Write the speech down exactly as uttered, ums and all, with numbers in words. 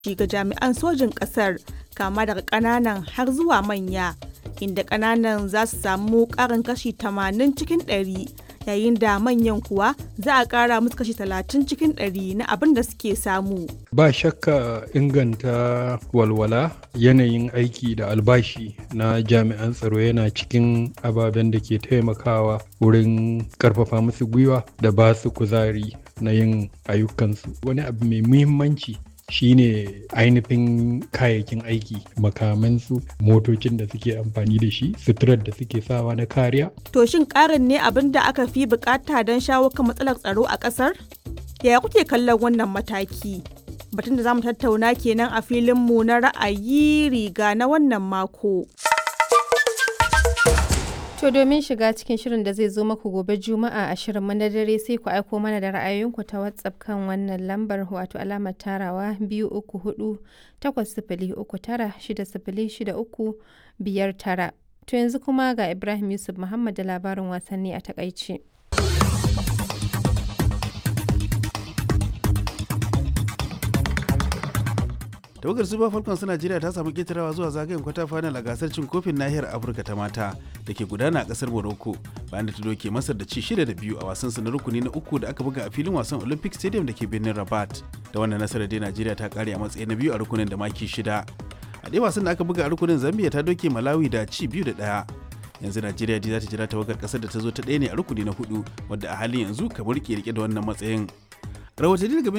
ga jami'an sojin ƙasar, kama daga ƙananan har zuwa manya, inda ƙananan za su samu ƙarin kashi tamanin cikin ɗari, yayin da manyan kuwa za a ƙara musu kashi talatin cikin ɗari na abin da suke samu. Ba shakka inganta walwala, yanayin aiki da albashi na jami'an tsaro yana cikin ababen da ke taimakawa wurin ƙarfafa musu gwiwa da ba su kuzari na yin ayyukansu. Wani abu mai muhimmanci shine ainihin kayayyakin aiki, makamansu, motocin da suke amfani da shi, suturar da suke sawa na kariya. To shin ƙarin ne abin da aka fi bukata don shawo kan matsalar tsaro a ƙasar? Yaya kuke kallon wannan mataki? Batun da za mu tattauna kenan a filinmu na ra'ayi riga na wannan mako. To domin shiga cikin shirin da zai zo maku gobe Juma'a a shirin na dare sai ku aiko mana da ra'ayoyinku ta WhatsApp kan wannan lambar wato alamar tarawa biyu uku hudu takwas sifili uku tara shida sifili shida uku biyar tara. To yanzu kuma ga Ibrahim Yusuf Muhammad da labarin wasanni a takaice. tawagar super falcons najeriya ta samu ketarawa zuwa zagayen kwata final a gasar cin kofin nahiyar afirka ta mata da ke gudana a kasar morocco bayan da ta doke masar da ci shida da biyu a wasan su na rukuni na uku da aka buga a filin wasan olympic stadium da ke birnin rabat. Da wannan nasarar dai najeriya ta kare a matsayi na biyu a rukunin da maki shida. A ɗaya wasan da aka buga a rukunin zambia ta doke malawi da ci biyu da ɗaya. Yanzu najeriya dai za ta jira tawagar kasar da ta zo ta ɗaya ne a rukuni na hudu wadda a halin yanzu kamar ke rike da wannan matsayin. Rahotanni daga